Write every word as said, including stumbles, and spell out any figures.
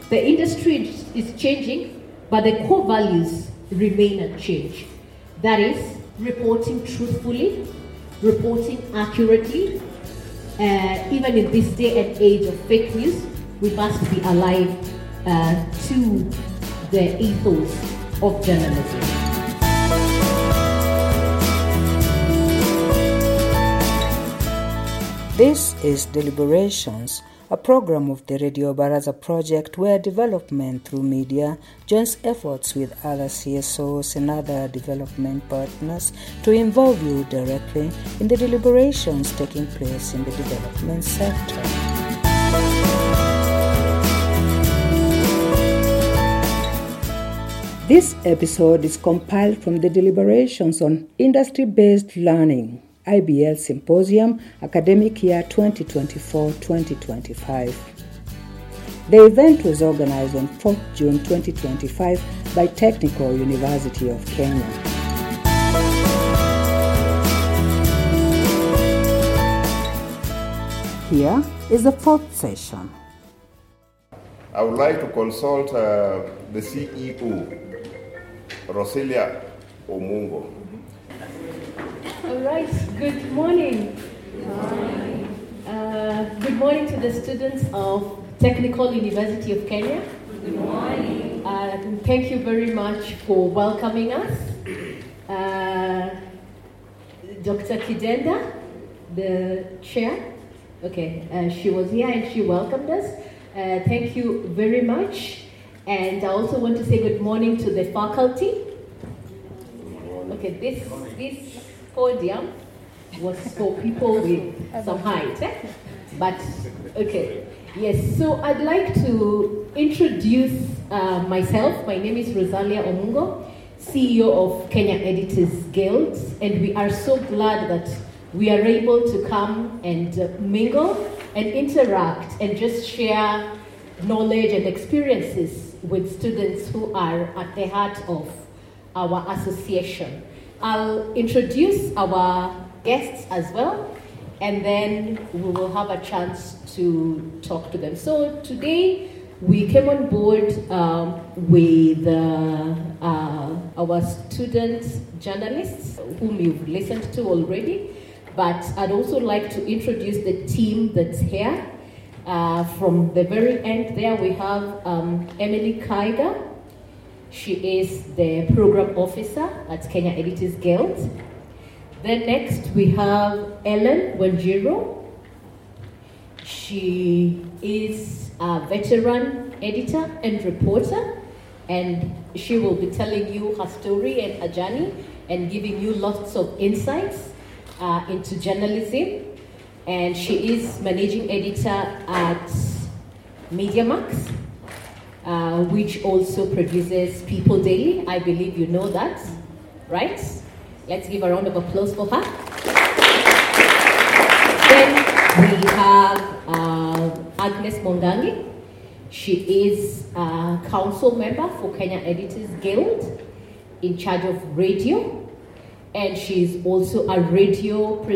The industry is changing, but the core values remain unchanged. That is, reporting truthfully, reporting accurately. Uh, even in this day and age of fake news, we must be alive uh, to the ethos of journalism. This is Deliberations, a program of the Radio Baraza project where development through media joins efforts with other C S Os and other development partners to involve you directly in the deliberations taking place in the development sector. This episode is compiled from the deliberations on industry-based learning, I B L Symposium, Academic Year twenty twenty-four twenty twenty-five. The event was organized on fourth of June twenty twenty-five by Technical University of Kenya. Here is the fourth session. I would like to consult uh, the C E O, Roselia Omungo. All right, good morning. Good morning. Uh, good morning to the students of Technical University of Kenya. Good morning. Uh, thank you very much for welcoming us. Uh, Doctor Kidenda, the chair, okay, uh, she was here and she welcomed us. Uh, thank you very much. And I also want to say good morning to the faculty. Okay, this this podium was for people with some height, eh? But okay, yes. So I'd like to introduce uh, myself. My name is Rosalia Omungo, C E O of Kenya Editors Guild, and we are so glad that we are able to come and uh, mingle and interact and just share knowledge and experiences with students who are at the heart of our association. I'll introduce our guests as well, and then we will have a chance to talk to them. So today we came on board um, with uh, uh, our student journalists, whom you've listened to already, but I'd also like to introduce the team that's here. Uh, from the very end there, we have um, Emily Kaiga. She is the program officer at Kenya Editors Guild. Then next we have Ellen Wanjiru. She is a veteran editor and reporter, and she will be telling you her story and her journey and giving you lots of insights uh, into journalism. And she is managing editor at MediaMax, uh, which also produces People Daily. I believe you know that, right? Let's give a round of applause for her. Then we have uh, Agnes Mongangi. She is a council member for Kenya Editors Guild in charge of radio. And she's also a radio presenter.